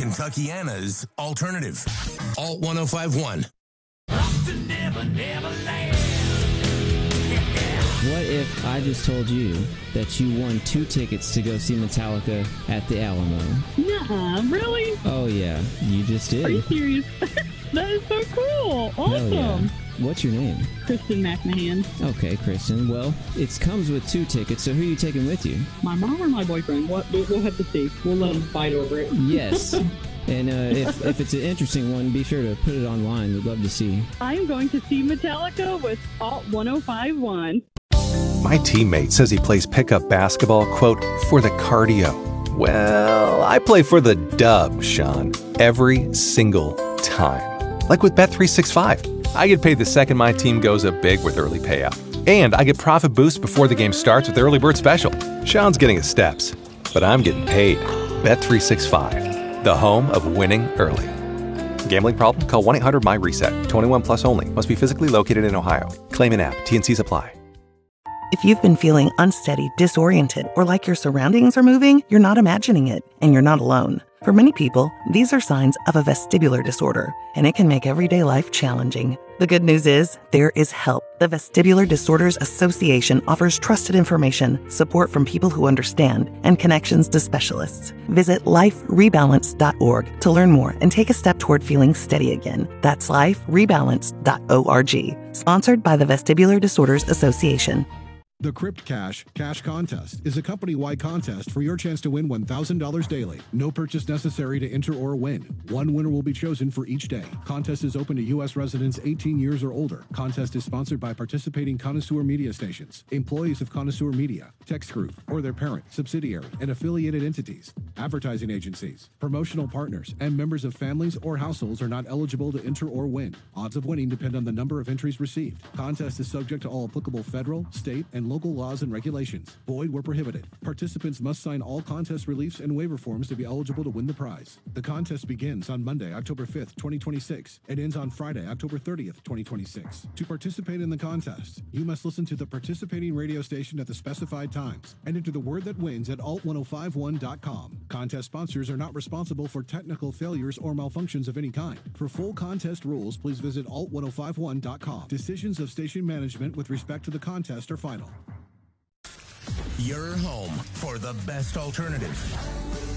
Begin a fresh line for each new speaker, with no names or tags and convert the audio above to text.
Kentuckiana's alternative. Alt 1051.
What if I just told you that you won 2 tickets to go see Metallica at the Alamo?
Nuh-uh, really?
Oh, yeah. You just did.
Are you serious? That is so cool. Awesome.
Yeah. What's your name?
Kristen McMahon.
Okay, Kristen. Well, it comes with 2 tickets, so who are you taking with you?
My mom or my boyfriend? We'll have to see. We'll let them fight over it.
Yes. And if it's an interesting one, be sure to put it online. We'd love to see.
I am going to see Metallica with Alt 1051.
My teammate says he plays pickup basketball, quote, for the cardio. Well, I play for the dub, Sean, every single time. Like with Bet365. I get paid the second my team goes up big with early payout. And I get profit boost before the game starts with Early Bird Special. Sean's getting his steps, but I'm getting paid. Bet365, the home of winning early. Gambling problem? Call 1-800-MY-RESET. 21 plus only. Must be physically located in Ohio. Claim in app. T&Cs apply.
If you've been feeling unsteady, disoriented, or like your surroundings are moving, you're not imagining it, and you're not alone. For many people, these are signs of a vestibular disorder, and it can make everyday life challenging. The good news is, there is help. The Vestibular Disorders Association offers trusted information, support from people who understand, and connections to specialists. Visit liferebalance.org to learn more and take a step toward feeling steady again. That's liferebalance.org. Sponsored by the Vestibular Disorders Association.
The Crypt Cash Cash Contest is a company-wide contest for your chance to win $1,000 daily. No purchase necessary to enter or win. One winner will be chosen for each day. Contest is open to U.S. residents 18 years or older. Contest is sponsored by participating Connoisseur Media stations, employees of Connoisseur Media, Text Group, or their parent, subsidiary, and affiliated entities, advertising agencies, promotional partners, and members of families or households are not eligible to enter or win. Odds of winning depend on the number of entries received. Contest is subject to all applicable federal, state, and local laws and regulations. Void where prohibited. Participants must sign all contest reliefs and waiver forms to be eligible to win the prize. The contest begins on Monday, October 5th, 2026, and ends on Friday, October 30th, 2026. To participate in the contest, you must listen to the participating radio station at the specified times and enter the word that wins at alt1051.com. Contest sponsors are not responsible for technical failures or malfunctions of any kind. For full contest rules, please visit alt1051.com. Decisions of station management with respect to the contest are final.
Your home for the best alternative.